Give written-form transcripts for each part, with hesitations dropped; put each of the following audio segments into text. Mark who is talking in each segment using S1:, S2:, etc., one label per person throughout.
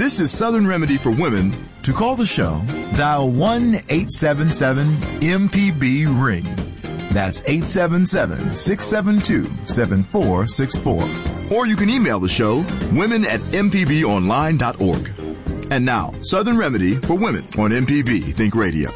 S1: This is Southern Remedy for Women. To call the show, dial 1-877-MPB-RING. That's 877-672-7464. Or you can email the show, women@mpbonline.org. And now, Southern Remedy for Women on MPB Think Radio.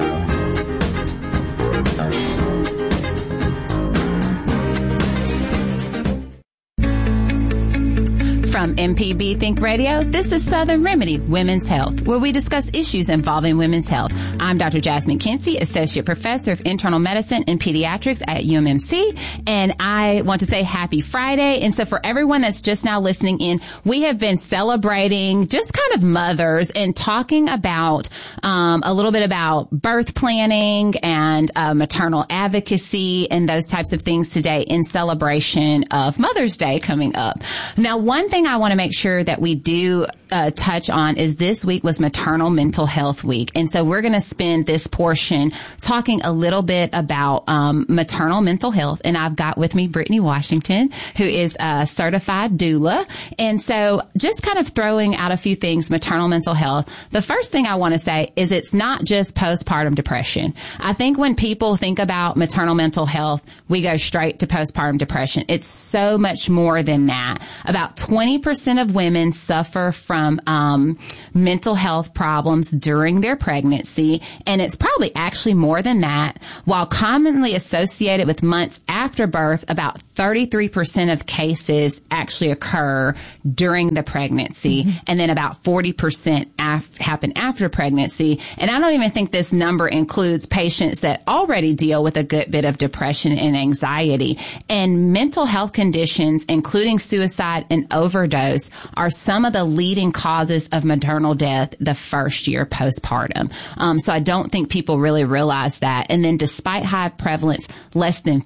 S2: From MPB Think Radio, this is Southern Remedy, Women's Health, where we discuss issues involving women's health. I'm Dr. Jasmine Kinsey, Associate Professor of Internal Medicine and Pediatrics at UMMC, and I want to say happy Friday. And so for everyone that's just now listening in, we have been celebrating just kind of mothers and talking about a little bit about birth planning and maternal advocacy and those types of things today in celebration of Mother's Day coming up. Now, one thing I want to make sure that we do touch on is this week was Maternal Mental Health Week. And so we're going to spend this portion talking a little bit about maternal mental health. And I've got with me Brittany Washington, who is a certified doula. And so just kind of throwing out a few things, maternal mental health. The first thing I want to say is it's not just postpartum depression. I think when people think about maternal mental health, we go straight to postpartum depression. It's so much more than that. About 20% of women suffer from mental health problems during their pregnancy, and it's probably actually more than that. While commonly associated with months after birth, about 33% of cases actually occur during the pregnancy, and then about 40% happen after pregnancy. And I don't even think this number includes patients that already deal with a good bit of depression and anxiety. And mental health conditions, including suicide and overdose, are some of the leading causes of maternal death the first year postpartum. So I don't think people really realize that. And then despite high prevalence, less than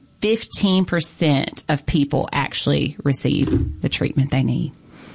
S2: 15% of people actually receive the treatment they need.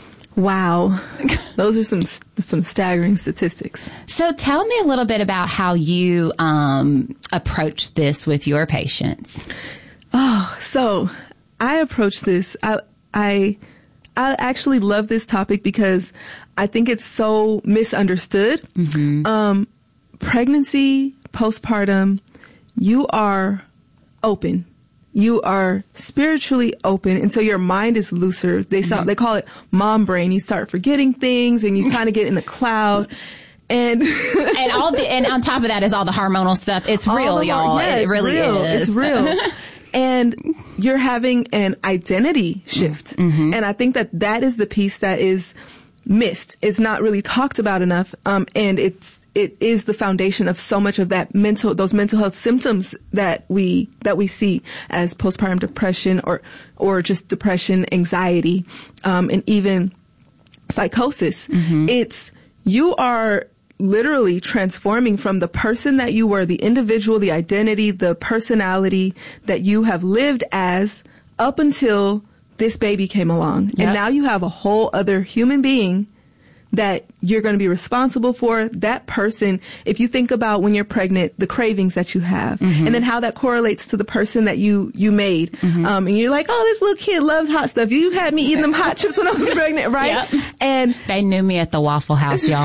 S3: Wow. Those are some staggering statistics.
S2: So tell me a little bit about how you approach this with your patients.
S3: Oh, so I approach this. I actually love this topic because I think it's so misunderstood. Mm-hmm. Pregnancy, postpartum, you are open. You are spiritually open, and so your mind is looser. They call it mom brain. You start forgetting things, and you kind of get in a cloud. And
S2: and on top of that is all the hormonal stuff. It's real, y'all.
S3: Yeah,
S2: it really is.
S3: It's real. And you're having an identity shift. Mm-hmm. And I think that is the piece that is missed. It's not really talked about enough. And it is the foundation of so much of those mental health symptoms that we see as postpartum depression or just depression, anxiety, and even psychosis. Mm-hmm. You are literally transforming from the person that you were, the individual, the identity, the personality that you have lived as up until this baby came along. Yep. And now you have a whole other human being that you're going to be responsible for. That person, if you think about when you're pregnant, the cravings that you have, mm-hmm. and then how that correlates to the person that you made. Mm-hmm. And you're like, oh, this little kid loves hot stuff. You had me eating them hot chips when I was pregnant, right?
S2: Yep.
S3: And
S2: they knew me at the Waffle House, y'all.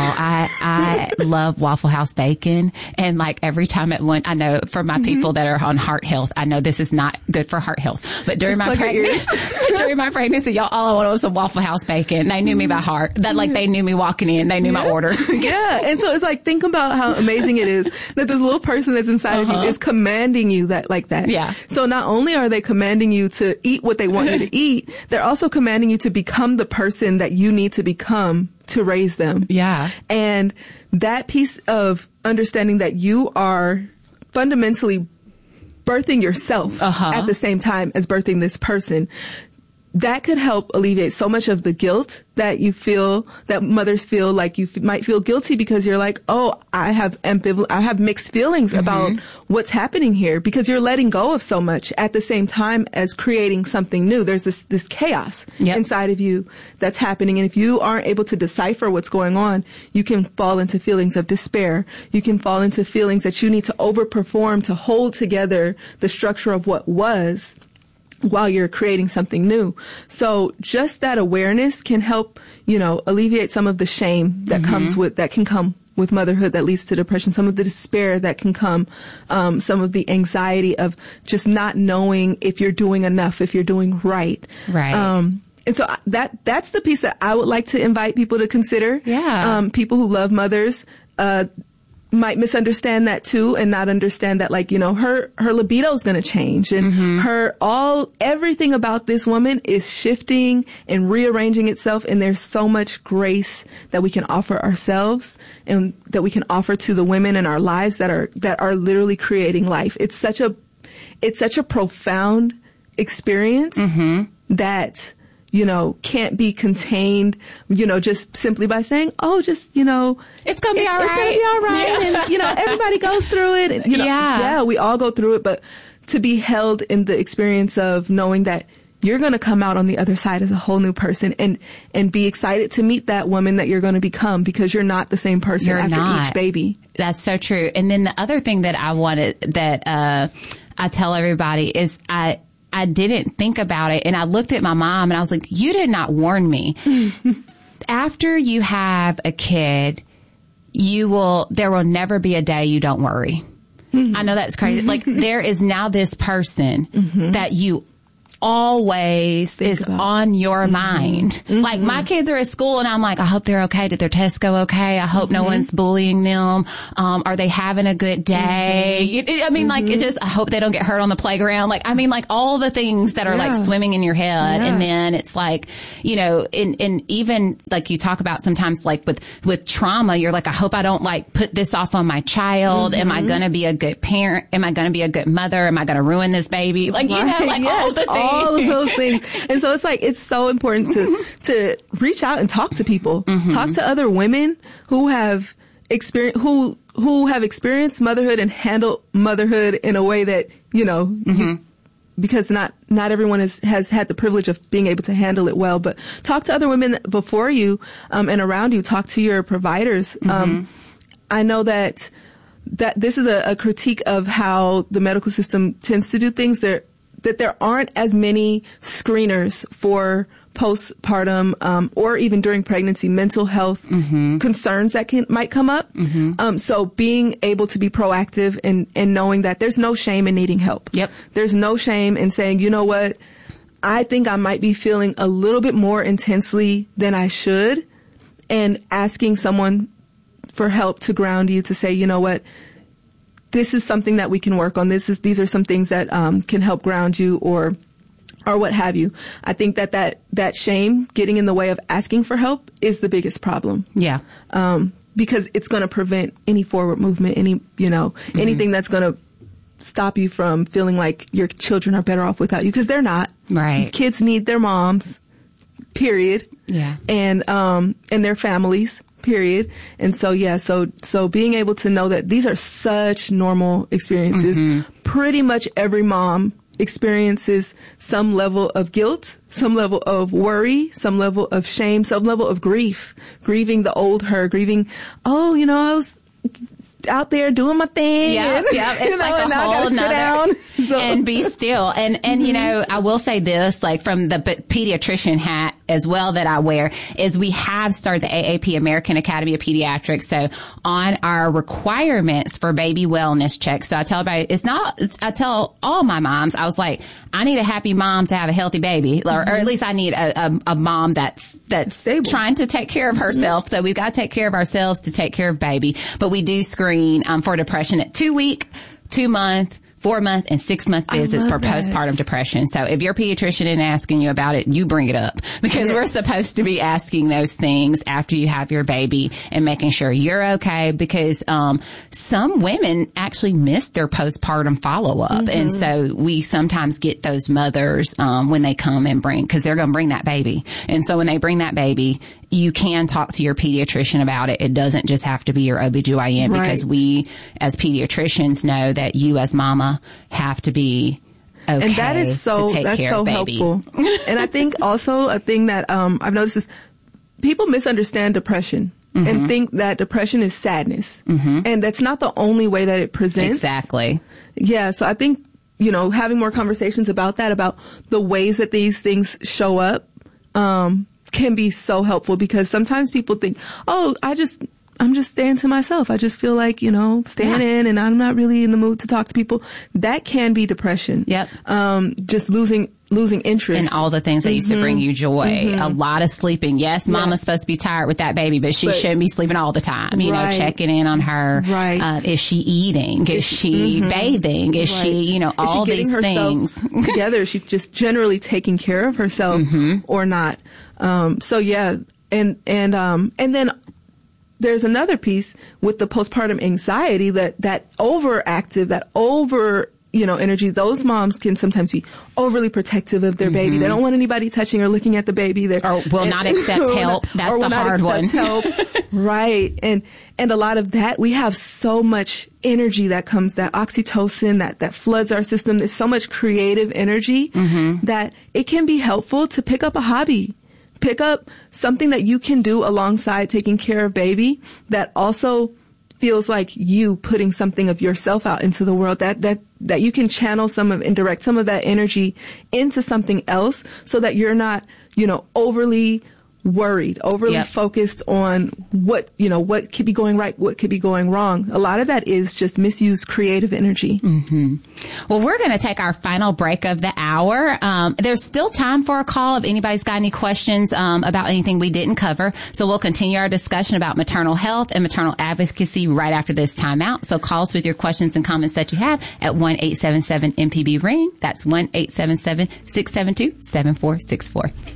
S2: I love Waffle House bacon. And like every time at lunch, I know for my mm-hmm. people that are on heart health, I know this is not good for heart health, but during my pregnancy, y'all, all I wanted was some Waffle House bacon. They knew me by heart. They knew me walking in. They knew my order.
S3: Yeah. And so it's like, think about how amazing it is that this little person that's inside of you is commanding you like that.
S2: Yeah.
S3: So not only are they commanding you to eat what they want you to eat, they're also commanding you to become the person that you need to become to raise them.
S2: Yeah.
S3: And that piece of understanding that you are fundamentally birthing yourself at the same time as birthing this person, that could help alleviate so much of the guilt that you feel, that mothers feel. Like you might feel guilty because you're like, oh, I have mixed feelings mm-hmm. about what's happening here, because you're letting go of so much at the same time as creating something new. There's this chaos inside of you that's happening. And if you aren't able to decipher what's going on, you can fall into feelings of despair. You can fall into feelings that you need to overperform to hold together the structure of what was, while you're creating something new. So just that awareness can help, alleviate some of the shame that can come with motherhood that leads to depression, some of the despair that can come, some of the anxiety of just not knowing if you're doing enough, if you're doing right.
S2: Right.
S3: And so that's the piece that I would like to invite people to consider.
S2: Yeah.
S3: People who love mothers, might misunderstand that too and not understand that her libido is going to change and everything about this woman is shifting and rearranging itself. And there's so much grace that we can offer ourselves and that we can offer to the women in our lives that are literally creating life. It's such a profound experience that can't be contained, just simply by saying, it's going to be all right.
S2: It's going to be all right.
S3: Yeah. And, everybody goes through it. And, we all go through it. But to be held in the experience of knowing that you're going to come out on the other side as a whole new person and be excited to meet that woman that you're going to become because you're not the same person after each baby.
S2: That's so true. And then the other thing that I tell everybody is I didn't think about it. And I looked at my mom and I was like, you did not warn me. After you have a kid, there will never be a day you don't worry. I know that's crazy. Like there is now this person that you always is on your mind. Like my kids are at school and I'm like, I hope they're okay. Did their tests go okay? I hope no one's bullying them. Are they having a good day? I hope they don't get hurt on the playground. All the things that are like swimming in your head. And then it's like, and even like you talk about sometimes like with trauma, you're like, I hope I don't like put this off on my child. Am I going to be a good parent? Am I going to be a good mother? Am I going to ruin this baby? All the things.
S3: All of those things. And so it's so important to reach out and talk to people, talk to other women who have experienced motherhood and handled motherhood in a way that, because not everyone has had the privilege of being able to handle it well, but talk to other women before you, and around you, talk to your providers. I know that this is a critique of how the medical system tends to do things that there aren't as many screeners for postpartum, or even during pregnancy, mental health concerns that might come up. So being able to be proactive and knowing that there's no shame in needing help.
S2: Yep.
S3: There's no shame in saying, you know what, I think I might be feeling a little bit more intensely than I should, and asking someone for help to ground you, to say, you know what, this is something that we can work on. These are some things that can help ground you, or what have you. I think that shame getting in the way of asking for help is the biggest problem.
S2: Yeah.
S3: Because it's going to prevent any forward movement, anything that's going to stop you from feeling like your children are better off without you, because they're not.
S2: Right.
S3: Kids need their moms, period.
S2: Yeah.
S3: And their families, period. And so being able to know that these are such normal experiences. Pretty much every mom experiences some level of guilt, some level of worry, some level of shame, some level of grieving the old her, grieving, I was out there doing my thing.
S2: Yeah, it's like a whole nother, and be still. And I will say this, like from the pediatrician hat as well that I wear, is we have started the AAP, American Academy of Pediatrics. So on our requirements for baby wellness checks, so I tell everybody, I tell all my moms, I was like, I need a happy mom to have a healthy baby, or at least I need a mom that's stable, trying to take care of herself. So we've got to take care of ourselves to take care of baby. But we do screen for depression at 2-week, 2-month, 4-month, and 6-month visits for postpartum depression. So if your pediatrician isn't asking you about it, you bring it up, because we're supposed to be asking those things after you have your baby and making sure you're okay, because some women actually miss their postpartum follow-up. And so we sometimes get those mothers when they come and because they're going to bring that baby. And so when they bring that baby, you can talk to your pediatrician about it. It doesn't just have to be your OBGYN, because we as pediatricians know that you as mama have to be okay.
S3: And that is that's so helpful. And I think also a thing that I've noticed is people misunderstand depression and think that depression is sadness. And that's not the only way that it presents.
S2: Exactly.
S3: Yeah. So I think having more conversations about that, about the ways that these things show up, can be so helpful, because sometimes people think, oh, I'm just staying to myself. I just feel like, staying in, and I'm not really in the mood to talk to people. That can be depression.
S2: Yep.
S3: Just losing interest
S2: in all the things that used to bring you joy. A lot of sleeping. Yes, mama's supposed to be tired with that baby, but she shouldn't be sleeping all the time. Checking in on her.
S3: Right.
S2: Is she eating? Is she bathing? Is she, all
S3: is she
S2: these things
S3: together? Is she just generally taking care of herself or not? So yeah. And then there's another piece with the postpartum anxiety that overactive, that over, energy. Those moms can sometimes be overly protective of their baby. They don't want anybody touching or looking at the baby.
S2: Or will not accept help. That's the hard one.
S3: Help. Right. And a lot of that, we have so much energy that comes, that oxytocin, that floods our system. There's so much creative energy that it can be helpful to pick up a hobby. Pick up something that you can do alongside taking care of baby that also feels like you putting something of yourself out into the world, that you can channel and direct some of that energy into something else, so that you're not, overly worried, overly focused on what could be going right, what could be going wrong. A lot of that is just misused creative energy.
S2: Well, we're going to take our final break of the hour. There's still time for a call if anybody's got any questions about anything we didn't cover. So we'll continue our discussion about maternal health and maternal advocacy right after this timeout. So call us with your questions and comments that you have at 1-877-MPB-RING. That's 1-877-672-7464.